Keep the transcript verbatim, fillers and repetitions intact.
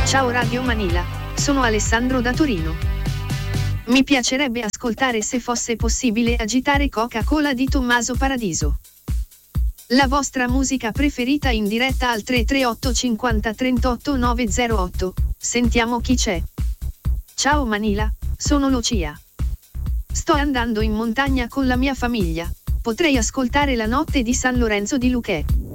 Ciao Radio Manila, sono Alessandro da Torino. Mi piacerebbe ascoltare Se fosse possibile agitare Coca-Cola di Tommaso Paradiso. La vostra musica preferita in diretta al tre tre otto cinquanta trentotto nove zero otto. Sentiamo chi c'è. Ciao Manila, sono Lucia. Sto andando in montagna con la mia famiglia. Potrei ascoltare La notte di San Lorenzo di Luché.